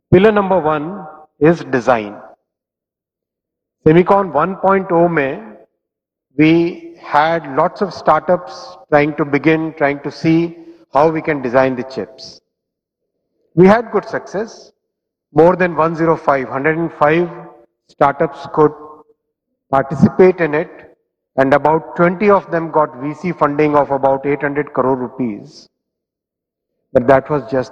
Pillar number one is design. Semicon 1.0 mein, we had lots of startups trying to see how we can design the chips. We had good success. More than 105 startups could participate in it, and about 20 of them got VC funding of about 800 crore rupees. But that was just